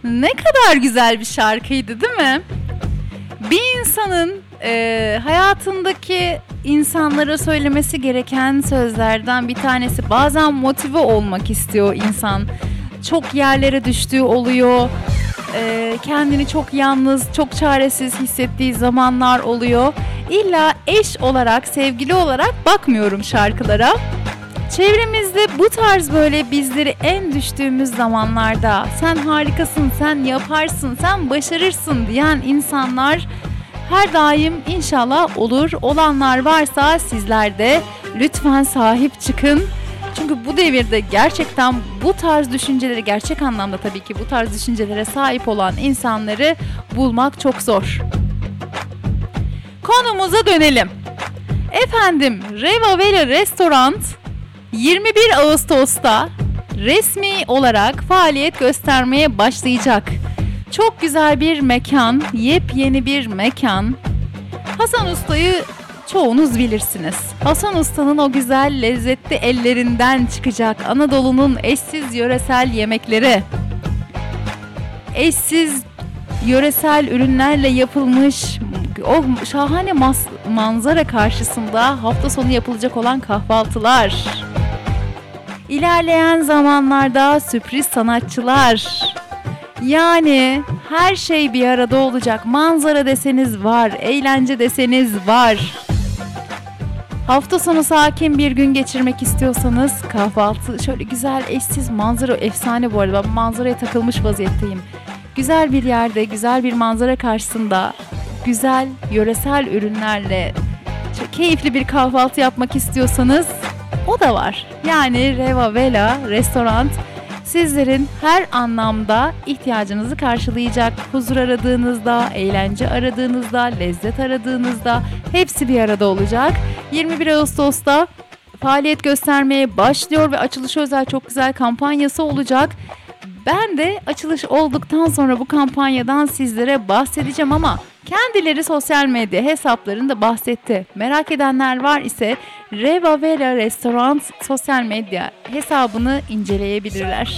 Ne kadar güzel bir şarkıydı, değil mi? Bir insanın hayatındaki insanlara söylemesi gereken sözlerden bir tanesi. Bazen motive olmak istiyor insan. Çok yerlere düştüğü oluyor. Kendini çok yalnız, çok çaresiz hissettiği zamanlar oluyor. İlla eş olarak, sevgili olarak bakmıyorum şarkılara. Çevremizde bu tarz böyle bizleri en düştüğümüz zamanlarda sen harikasın, sen yaparsın, sen başarırsın diyen insanlar her daim inşallah olur. Olanlar varsa sizler de lütfen sahip çıkın. Çünkü bu devirde gerçekten bu tarz düşüncelere, gerçek anlamda tabii ki bu tarz düşüncelere sahip olan insanları bulmak çok zor. Konumuza dönelim. Efendim, Reva Vela Restaurant 21 Ağustos'ta resmi olarak faaliyet göstermeye başlayacak. Çok güzel bir mekan, yepyeni bir mekan. Hasan Usta'yı çoğunuz bilirsiniz. Hasan Usta'nın o güzel lezzetli ellerinden çıkacak Anadolu'nun eşsiz yöresel yemekleri. Eşsiz yöresel ürünlerle yapılmış o şahane manzara karşısında hafta sonu yapılacak olan kahvaltılar. İlerleyen zamanlarda sürpriz sanatçılar. Yani her şey bir arada olacak. Manzara deseniz var, eğlence deseniz var. Hafta sonu sakin bir gün geçirmek istiyorsanız kahvaltı, şöyle güzel eşsiz manzara, efsane bu arada. Ben manzaraya takılmış vaziyetteyim. Güzel bir yerde, güzel bir manzara karşısında, güzel yöresel ürünlerle keyifli bir kahvaltı yapmak istiyorsanız o da var. Yani Reva Vela Restaurant sizlerin her anlamda ihtiyacınızı karşılayacak. Huzur aradığınızda, eğlence aradığınızda, lezzet aradığınızda hepsi bir arada olacak. 21 Ağustos'ta faaliyet göstermeye başlıyor ve açılışı özel çok güzel kampanyası olacak. Ben de açılış olduktan sonra bu kampanyadan sizlere bahsedeceğim ama kendileri sosyal medya hesaplarında bahsetti. Merak edenler var ise Reva Vela Restaurant sosyal medya hesabını inceleyebilirler.